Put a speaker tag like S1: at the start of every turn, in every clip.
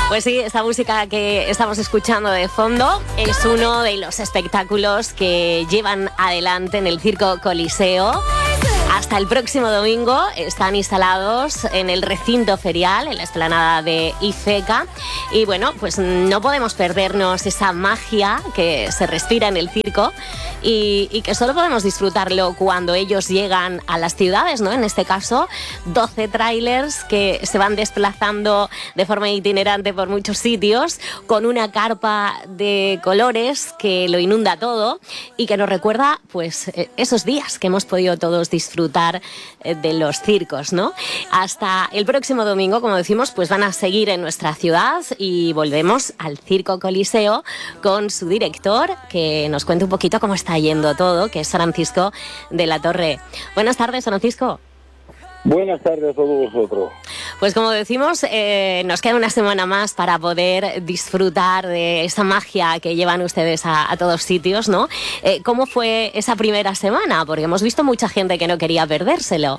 S1: Pues sí, esta música que estamos escuchando de fondo es uno de los espectáculos que llevan adelante en el Circo Coliseo. Hasta el próximo domingo están instalados en el recinto ferial, en la explanada de IFECA. Y bueno, pues no podemos perdernos esa magia que se respira en el circo y que solo podemos disfrutarlo cuando ellos llegan a las ciudades, ¿no? En este caso, 12 tráilers que se van desplazando de forma itinerante por muchos sitios, con una carpa de colores que lo inunda todo y que nos recuerda pues esos días que hemos podido todos disfrutar de los circos, ¿no? Hasta el próximo domingo, como decimos, pues van a seguir en nuestra ciudad y volvemos al Circo Coliseo con su director, que nos cuente un poquito cómo está yendo todo, que es Francisco de la Torre. Buenas tardes, Francisco.
S2: Buenas tardes a todos vosotros.
S1: Pues como decimos, nos queda una semana más para poder disfrutar de esa magia que llevan ustedes a todos sitios, ¿no? ¿Cómo fue esa primera semana? Porque hemos visto mucha gente que no quería perdérselo.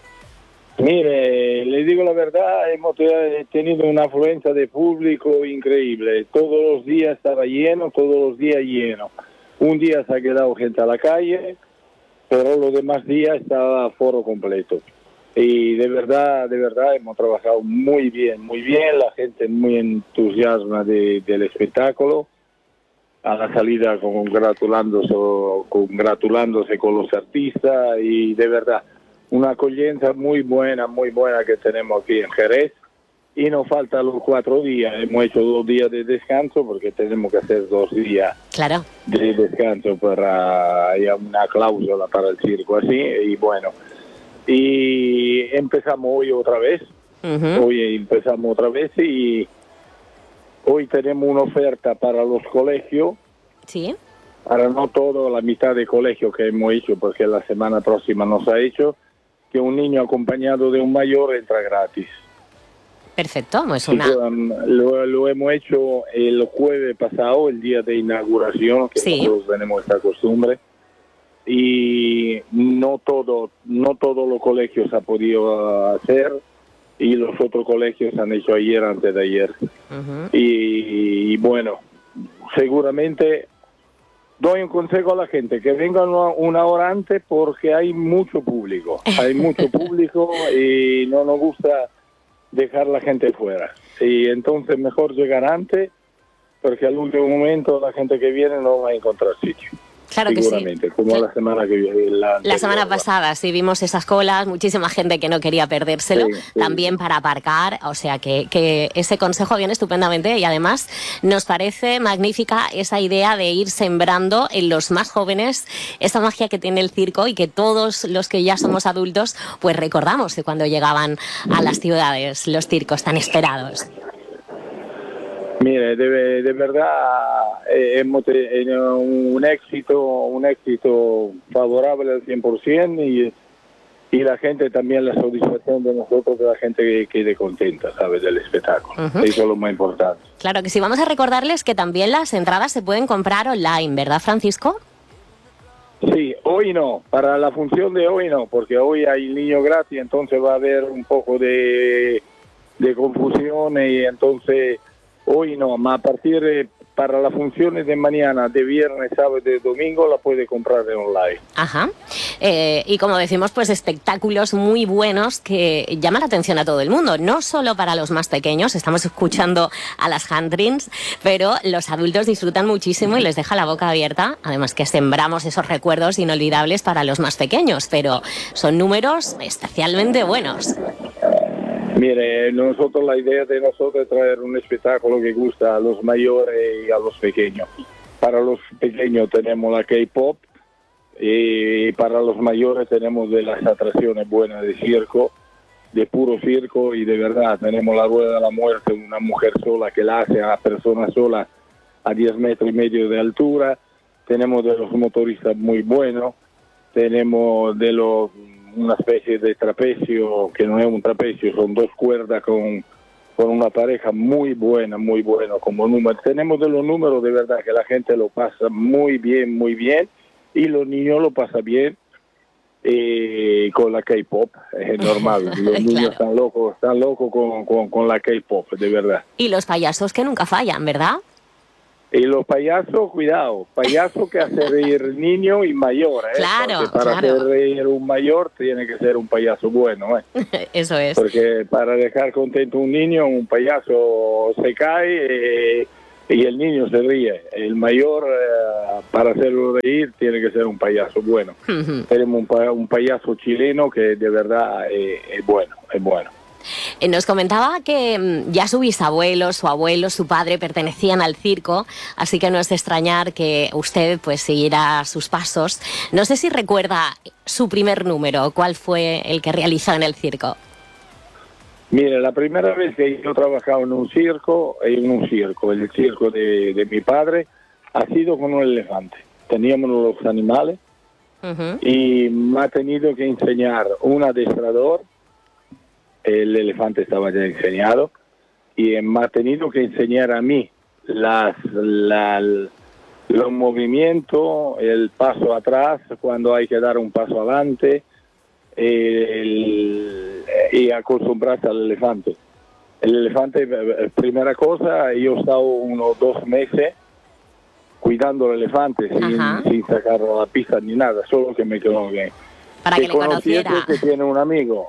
S2: Mire, les digo la verdad, hemos tenido una afluencia de público increíble. Todos los días estaba lleno, todos los días lleno. Un día se ha quedado gente a la calle, pero los demás días estaba foro completo. Y de verdad hemos trabajado muy bien, la gente muy entusiasma del espectáculo, a la salida congratulándose con los artistas y de verdad una acogida muy buena que tenemos aquí en Jerez y nos faltan los 4 días, hemos hecho 2 días de descanso porque tenemos que hacer 2 días de descanso para hay una cláusula para el circo así y bueno. Y empezamos hoy otra vez. Hoy empezamos otra vez y hoy tenemos una oferta para los colegios.
S1: Sí.
S2: Para no todo, la mitad de colegios que hemos hecho, porque la semana próxima nos ha hecho, que un niño acompañado de un mayor entra gratis.
S1: Perfecto, pues
S2: lo hemos hecho el jueves pasado, el día de inauguración, que nosotros tenemos esta costumbre. Y no todos los colegios ha podido hacer y los otros colegios han hecho ayer, antes de ayer. Y bueno, seguramente doy un consejo a la gente que vengan una hora antes porque hay mucho público y no nos gusta dejar la gente fuera y entonces mejor llegar antes porque al último momento la gente que viene no va a encontrar sitio.
S1: Claro que sí.
S2: Como la semana que viene.
S1: La semana pasada sí vimos esas colas, muchísima gente que no quería perdérselo, también para aparcar, o sea que ese consejo viene estupendamente y además nos parece magnífica esa idea de ir sembrando en los más jóvenes esa magia que tiene el circo y que todos los que ya somos adultos pues recordamos de cuando llegaban a las ciudades los circos tan esperados.
S2: Mire, de verdad hemos tenido un éxito favorable al 100% y la gente también, la satisfacción de nosotros, que la gente quede contenta, ¿sabes?, del espectáculo. Eso es lo más importante.
S1: Claro que sí. Vamos a recordarles que también las entradas se pueden comprar online, ¿verdad, Francisco?
S2: Sí, hoy no, para la función de hoy no, porque hoy hay niño gratis, entonces va a haber un poco de confusión y entonces... Hoy no, a partir para las funciones de mañana, de viernes, sábado y de domingo, la puede comprar de online.
S1: Ajá. Y como decimos, pues espectáculos muy buenos que llaman la atención a todo el mundo, no solo para los más pequeños, estamos escuchando a las handrins, pero los adultos disfrutan muchísimo y les deja la boca abierta, además que sembramos esos recuerdos inolvidables para los más pequeños, pero son números especialmente buenos.
S2: Mire, la idea de nosotros es traer un espectáculo que gusta a los mayores y a los pequeños. Para los pequeños tenemos la K-pop y para los mayores tenemos de las atracciones buenas de circo, de puro circo y de verdad tenemos la Rueda de la Muerte, una mujer sola que la hace a la persona sola a 10 metros y medio de altura. Tenemos de los motoristas muy buenos, tenemos de una especie de trapecio, que no es un trapecio, son 2 cuerdas con una pareja muy buena como número. Tenemos de los números de verdad que la gente lo pasa muy bien y los niños lo pasan bien con la K-pop, es normal. Los niños están locos con la K-pop, de verdad.
S1: Y los payasos que nunca fallan, ¿verdad?
S2: Y los payasos, cuidado, payaso que hace reír niño y mayor,
S1: Claro,
S2: porque para hacer reír un mayor tiene que ser un payaso bueno,
S1: Eso es.
S2: Porque para dejar contento a un niño, un payaso se cae y el niño se ríe. El mayor, para hacerlo reír, tiene que ser un payaso bueno. Tenemos un payaso chileno que de verdad es bueno, es bueno.
S1: Nos comentaba que ya su bisabuelo, su abuelo, su padre pertenecían al circo, así que no es de extrañar que usted pues siguiera sus pasos. No sé si recuerda su primer número, ¿cuál fue el que realizó en el circo?
S2: Mire, la primera vez que yo trabajaba en el circo de mi padre, ha sido con un elefante. Teníamos los animales y me ha tenido que enseñar un adestrador. El elefante estaba ya enseñado y me ha tenido que enseñar a mí los movimientos, el paso atrás, cuando hay que dar un paso adelante, y acostumbrarse al elefante. El elefante, primera cosa, yo he estado unos 2 meses cuidando al elefante sin sacarlo a la pista ni nada, solo que me quedó bien.
S1: Para que le conociera.
S2: Que tiene un amigo,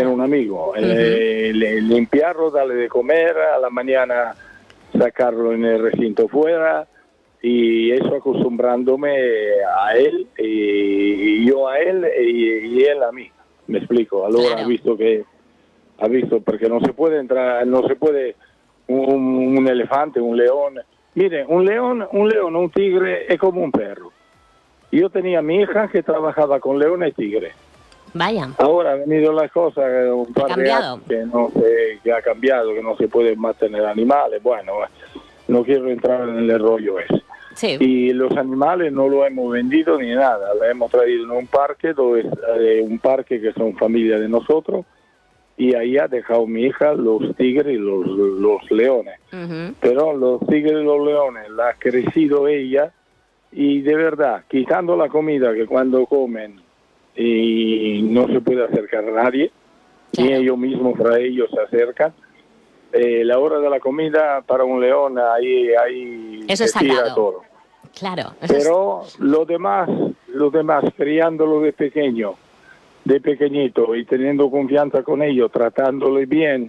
S2: limpiarlo, darle de comer, a la mañana sacarlo en el recinto fuera, y eso acostumbrándome a él, y yo a él, y él a mí, me explico. Ahora ha visto, porque no se puede entrar, no se puede un elefante, un león. Mire, un león, un tigre es como un perro. Yo tenía a mi hija que trabajaba con leones y tigres.
S1: Vaya.
S2: Ahora ha venido las cosas, un par de años que ha cambiado, que no se puede más tener animales. Bueno, no quiero entrar en el rollo ese.
S1: Sí.
S2: Y los animales no los hemos vendido ni nada. Los hemos traído en un parque, un parque que son familia de nosotros, y ahí ha dejado mi hija los tigres y los leones. Pero los tigres y los leones la ha crecido ella. Y de verdad, quitando la comida, que cuando comen y no se puede acercar a nadie, ni ellos mismos para ellos se acercan, la hora de la comida para un león ahí
S1: eso es sagrado.
S2: Todo.
S1: Claro.
S2: Pero los demás criándolo de pequeñito y teniendo confianza con ellos, tratándole bien,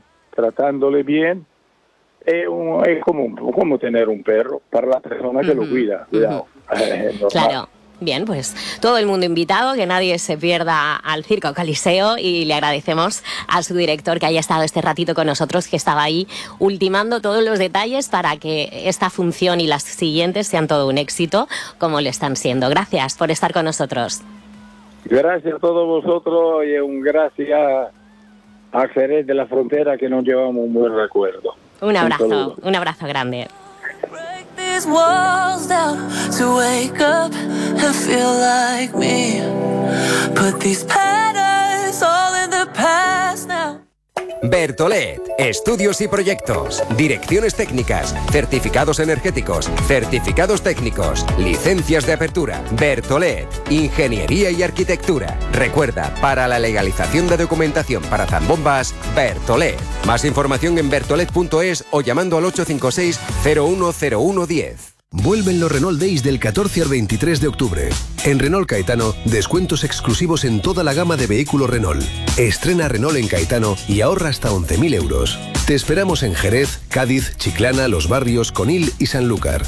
S2: es como tener un perro para la persona que lo cuida.
S1: Claro. Bien, pues todo el mundo invitado, que nadie se pierda al Circo Coliseo, y le agradecemos a su director que haya estado este ratito con nosotros, que estaba ahí ultimando todos los detalles para que esta función y las siguientes sean todo un éxito, como lo están siendo. Gracias por estar con nosotros.
S2: Gracias a todos vosotros y un gracias a Jerez de la Frontera, que nos llevamos un buen recuerdo.
S1: Un abrazo grande.
S3: Walls down to wake up and feel like me. Put these patterns all in the past now.
S4: Bertolet, estudios y proyectos, direcciones técnicas, certificados energéticos, certificados técnicos, licencias de apertura. Bertolet, ingeniería y arquitectura. Recuerda, para la legalización de documentación para zambombas, Bertolet. Más información en bertolet.es o llamando al 856 010110.
S5: Vuelven los Renault Days del 14 al 23 de octubre. En Renault Caetano, descuentos exclusivos en toda la gama de vehículos Renault. Estrena Renault en Caetano y ahorra hasta 11.000 euros. Te esperamos en Jerez, Cádiz, Chiclana, Los Barrios, Conil y Sanlúcar.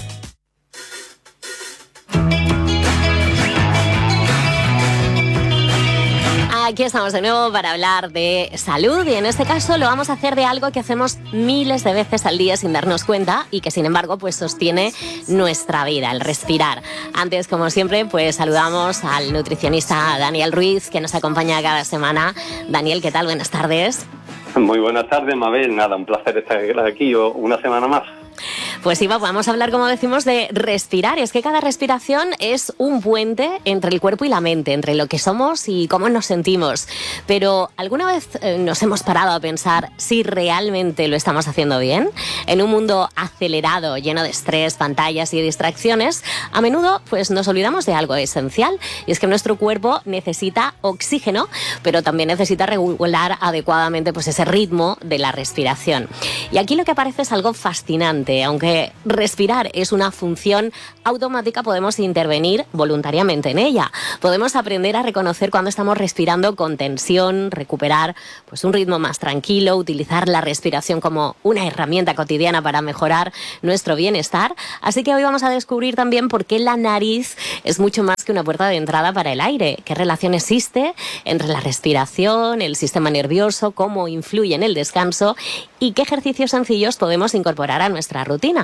S1: Aquí estamos de nuevo para hablar de salud, y en este caso lo vamos a hacer de algo que hacemos miles de veces al día sin darnos cuenta y que sin embargo pues sostiene nuestra vida, el respirar. Antes, como siempre, pues saludamos al nutricionista Daniel Ruiz, que nos acompaña cada semana. Daniel, ¿qué tal? Buenas tardes.
S6: Muy buenas tardes, Mabel. Nada, un placer estar aquí una semana más.
S1: Pues Iva, vamos a hablar, como decimos, de respirar. Y es que cada respiración es un puente entre el cuerpo y la mente, entre lo que somos y cómo nos sentimos. Pero ¿alguna vez nos hemos parado a pensar si realmente lo estamos haciendo bien? En un mundo acelerado, lleno de estrés, pantallas y distracciones, a menudo pues nos olvidamos de algo esencial. Y es que nuestro cuerpo necesita oxígeno, pero también necesita regular adecuadamente pues ese ritmo de la respiración. Y aquí lo que aparece es algo fascinante. Aunque respirar es una función automática, podemos intervenir voluntariamente en ella. Podemos aprender a reconocer cuando estamos respirando con tensión, recuperar pues un ritmo más tranquilo, utilizar la respiración como una herramienta cotidiana para mejorar nuestro bienestar. Así que hoy vamos a descubrir también por qué la nariz es mucho más que una puerta de entrada para el aire, qué relación existe entre la respiración, el sistema nervioso, cómo influye en el descanso y qué ejercicios sencillos podemos incorporar a nuestra rutina.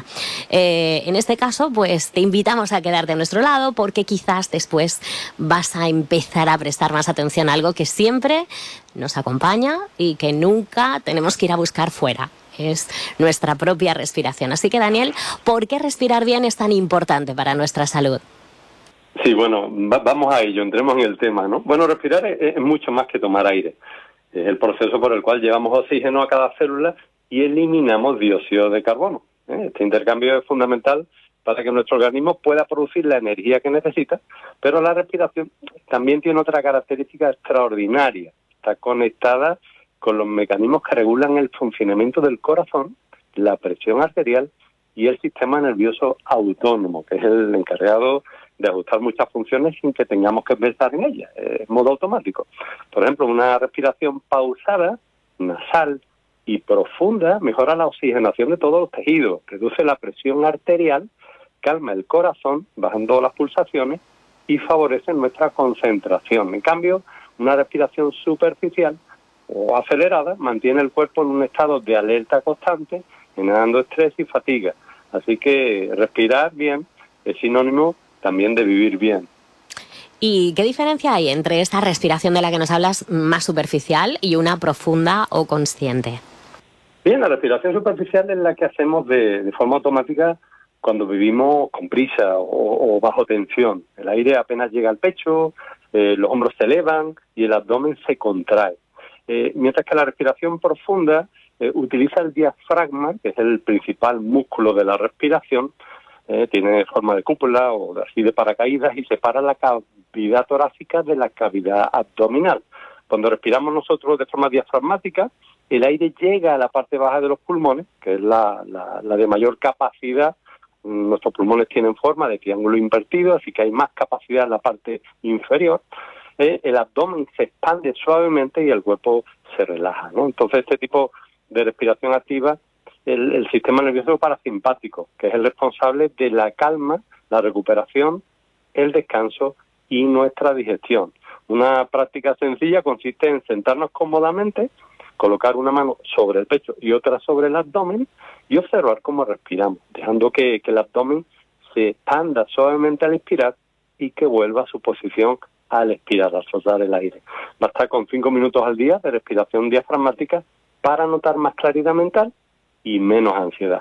S1: En este caso, pues te invitamos a quedarte a nuestro lado porque quizás después vas a empezar a prestar más atención a algo que siempre nos acompaña y que nunca tenemos que ir a buscar fuera. Es nuestra propia respiración. Así que, Daniel, ¿por qué respirar bien es tan importante para nuestra salud?
S6: Sí, bueno, vamos a ello, entremos en el tema, ¿no? Bueno, respirar es mucho más que tomar aire. Es el proceso por el cual llevamos oxígeno a cada célula y eliminamos dióxido de carbono. Este intercambio es fundamental para que nuestro organismo pueda producir la energía que necesita, pero la respiración también tiene otra característica extraordinaria. Está conectada con los mecanismos que regulan el funcionamiento del corazón, la presión arterial y el sistema nervioso autónomo, que es el encargado de ajustar muchas funciones sin que tengamos que pensar en ellas, es modo automático. Por ejemplo, una respiración pausada, nasal y profunda mejora la oxigenación de todos los tejidos, reduce la presión arterial, calma el corazón, bajando las pulsaciones y favorece nuestra concentración. En cambio, una respiración superficial o acelerada mantiene el cuerpo en un estado de alerta constante, generando estrés y fatiga. Así que respirar bien es sinónimo también de vivir bien.
S1: ¿Y qué diferencia hay entre esta respiración de la que nos hablas más superficial y una profunda o consciente?
S6: Bien, la respiración superficial es la que hacemos de forma automática cuando vivimos con prisa o bajo tensión. El aire apenas llega al pecho, los hombros se elevan y el abdomen se contrae. Mientras que la respiración profunda utiliza el diafragma, que es el principal músculo de la respiración, tiene forma de cúpula o así de paracaídas y separa la cavidad torácica de la cavidad abdominal. Cuando respiramos nosotros de forma diafragmática, el aire llega a la parte baja de los pulmones, que es la de mayor capacidad. Nuestros pulmones tienen forma de triángulo invertido, así que hay más capacidad en la parte inferior. El abdomen se expande suavemente y el cuerpo se relaja, ¿no? Entonces, este tipo de respiración activa el sistema nervioso parasimpático, que es el responsable de la calma, la recuperación, el descanso y nuestra digestión. Una práctica sencilla consiste en sentarnos cómodamente, colocar una mano sobre el pecho y otra sobre el abdomen y observar cómo respiramos, dejando que el abdomen se expanda suavemente al inspirar y que vuelva a su posición al expirar, al soltar el aire. Basta con 5 minutos al día de respiración diafragmática para notar más claridad mental y menos ansiedad.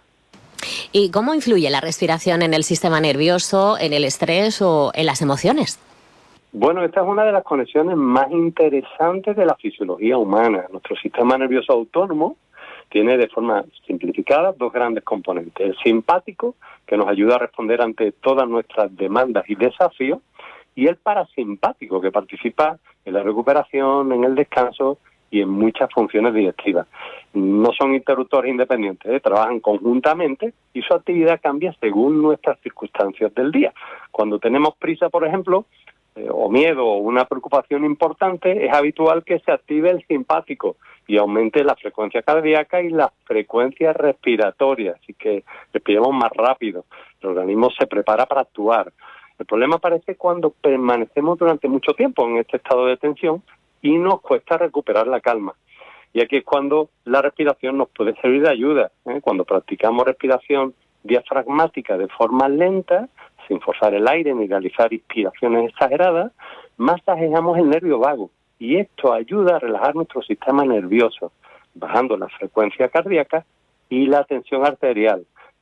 S1: ¿Y cómo influye la respiración en el sistema nervioso, en el estrés o en las emociones?
S6: Bueno, esta es una de las conexiones más interesantes de la fisiología humana. Nuestro sistema nervioso autónomo tiene de forma simplificada dos grandes componentes. El simpático, que nos ayuda a responder ante todas nuestras demandas y desafíos, y el parasimpático, que participa en la recuperación, en el descanso y en muchas funciones directivas. No son interruptores independientes, trabajan conjuntamente y su actividad cambia según nuestras circunstancias del día. Cuando tenemos prisa, por ejemplo, o miedo o una preocupación importante, es habitual que se active el simpático y aumente la frecuencia cardíaca y la frecuencia respiratoria, así que respiremos más rápido, el organismo se prepara para actuar. El problema aparece cuando permanecemos durante mucho tiempo en este estado de tensión y nos cuesta recuperar la calma. Y aquí es cuando la respiración nos puede servir de ayuda, Cuando practicamos respiración diafragmática de forma lenta, sin forzar el aire ni realizar inspiraciones exageradas, masajamos el nervio vago. Y esto ayuda a relajar nuestro sistema nervioso, bajando la frecuencia cardíaca y la tensión arterial.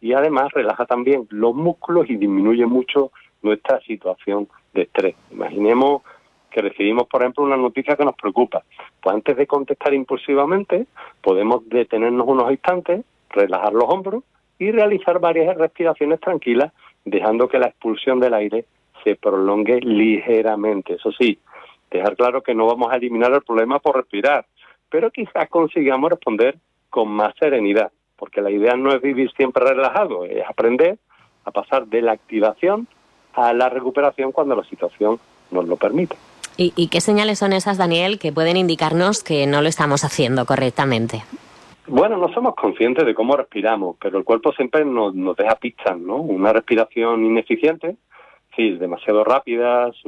S6: y además relaja también los músculos y disminuye mucho nuestra situación de estrés. Imaginemos que recibimos, por ejemplo, una noticia que nos preocupa. Pues antes de contestar impulsivamente, podemos detenernos unos instantes, relajar los hombros y realizar varias respiraciones tranquilas, dejando que la expulsión del aire se prolongue ligeramente. Eso sí, dejar claro que no vamos a eliminar el problema por respirar, pero quizás consigamos responder con más serenidad, porque la idea no es vivir siempre relajado, es aprender a pasar de la activación a la recuperación cuando la situación nos lo permite.
S1: ¿Y qué señales son esas, Daniel, que pueden indicarnos que no lo estamos haciendo correctamente?
S6: Bueno, no somos conscientes de cómo respiramos, pero el cuerpo siempre nos deja pistas, ¿no? Una respiración ineficiente, sí, demasiado rápida,